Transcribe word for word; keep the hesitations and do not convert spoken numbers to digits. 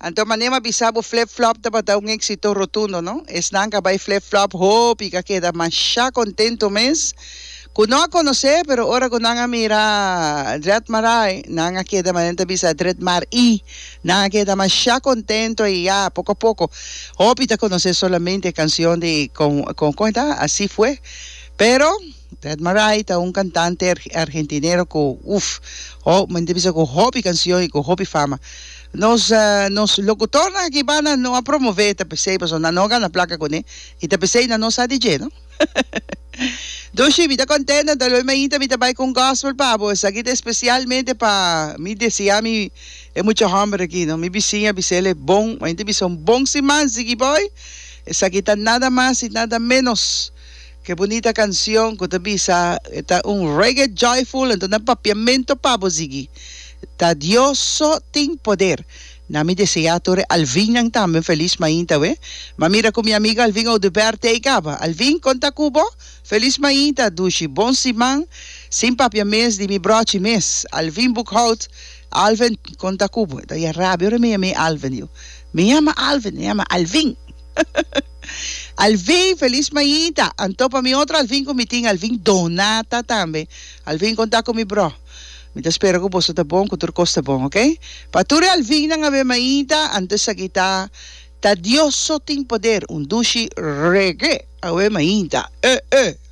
Anto manema bisabo flip-flop da bata un éxito rotundo, ¿no? Es nanga by flip-flop, hope, y que queda más ya contento mes. Kuno a conocer, pero ahora con nanga mira, Dret Maray, nanga queda manenta bisa Dret Mar y nanga queda más ya contento y ya, poco a poco. Hope te conocer solamente canción de, con, con, cuenta, así fue. Pero, Dret Maray está un cantante argentinero con, uff, oh, manenta bisa con hope canción y con hope fama. Nos, uh, nos locutor na aqui bana não a promover, tá pensei, mas na não gana placa com ele, e tá pensei na nossa D J, não? Doshi, me tá contenta, tá logo me me tá vai com gospel pabo, essa aqui é especialmente para me desejar me é muito hambre aqui, não? Me vizinha, bisele bom, mas tem são bons irmãos, Ziggy Boy. Essa aqui tá nada mais e nada menos que bonita canção, que tá bisa, tá um reggae joyful, então na papiamento pabo, Ziggy. Ta Dios so tem poder. Nami desea tore Alvin nang tambe feliz mainta we. Mamira com minha amiga Alvin Oduberte e Gaba. Alvin conta cubo. Feliz mainta dushi bon simang. Sim papia mes di mi brochi mes. Alvin Bukhout. Alvin conta cubo. Da ya rabi ora me me Alvin yo. Me llama Alvin, me llama Alvin. Alvin, feliz mainta. Anto pa mi outro Alvin com miting Alvin Donata tambe. Alvin conta com mi bro. Me espero que você tá bom, que tudo costa bom, ok? Pature Alvin nang ave mainta, antes sa kita, ta Dios so tem poder, un dushi reggae, ave mainta, eh, eh.